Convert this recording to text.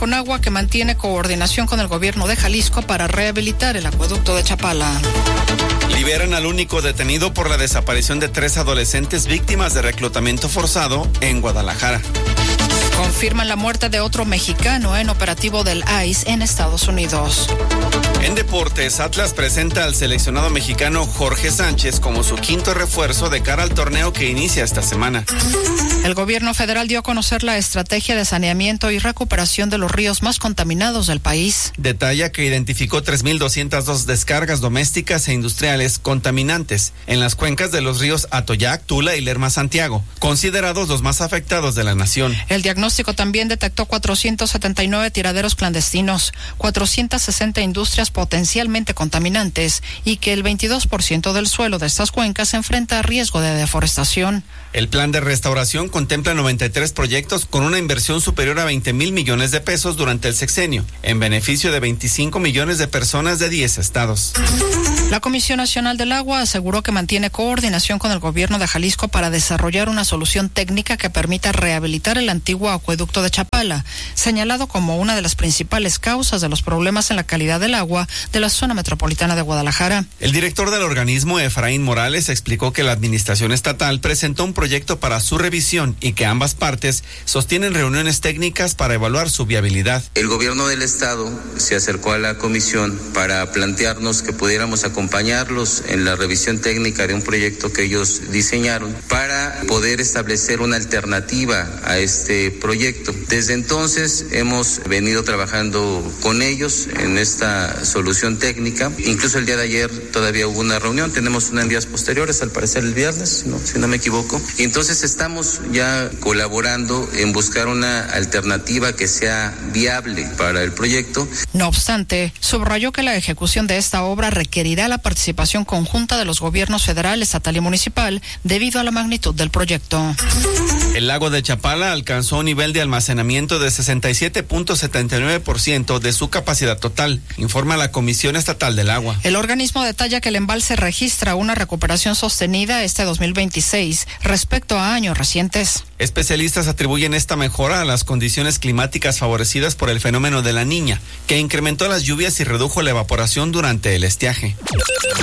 Conagua, que mantiene coordinación con el gobierno de Jalisco para rehabilitar el acueducto de Chapala. Liberan al único detenido por la desaparición de 3 adolescentes víctimas de reclutamiento forzado en Guadalajara. Confirman la muerte de otro mexicano en operativo del ICE en Estados Unidos. En deportes, Atlas presenta al seleccionado mexicano Jorge Sánchez como su quinto refuerzo de cara al torneo que inicia esta semana. El gobierno federal dio a conocer la estrategia de saneamiento y recuperación de los ríos más contaminados del país. Detalla que identificó 3,202 descargas domésticas e industriales contaminantes en las cuencas de los ríos Atoyac, Tula y Lerma Santiago, considerados los más afectados de la nación. El diagnóstico también detectó 479 tiraderos clandestinos, 460 industrias potencialmente contaminantes y que el 22% del suelo de estas cuencas se enfrenta a riesgo de deforestación. El plan de restauración contempla 93 proyectos con una inversión superior a 20,000 millones de pesos durante el sexenio, en beneficio de 25 millones de personas de 10 estados. La Comisión Nacional del Agua aseguró que mantiene coordinación con el gobierno de Jalisco para desarrollar una solución técnica que permita rehabilitar el antiguo acueducto de Chapala, señalado como una de las principales causas de los problemas en la calidad del agua de la zona metropolitana de Guadalajara. El director del organismo, Efraín Morales, explicó que la administración estatal presentó un proyecto para su revisión y que ambas partes sostienen reuniones técnicas para evaluar su viabilidad. El gobierno del estado se acercó a la comisión para plantearnos que pudiéramos acompañarlos en la revisión técnica de un proyecto que ellos diseñaron para poder establecer una alternativa a este proyecto. Desde entonces hemos venido trabajando con ellos en esta solución técnica. Incluso el día de ayer todavía hubo una reunión, tenemos una en días posteriores, al parecer el viernes, si no me equivoco. Y entonces estamos ya colaborando en buscar una alternativa que sea viable para el proyecto. No obstante, subrayó que la ejecución de esta obra requerirá la participación conjunta de los gobiernos federal, estatal y municipal debido a la magnitud del proyecto. El lago de Chapala alcanzó un nivel de almacenamiento de 67.79% de su capacidad total, informa la Comisión Estatal del Agua. El organismo detalla que el embalse registra una recuperación sostenida este 2026 respecto a años recientes. Especialistas atribuyen esta mejora a las condiciones climáticas favorecidas por el fenómeno de la Niña, que incrementó las lluvias y redujo la evaporación durante el estiaje.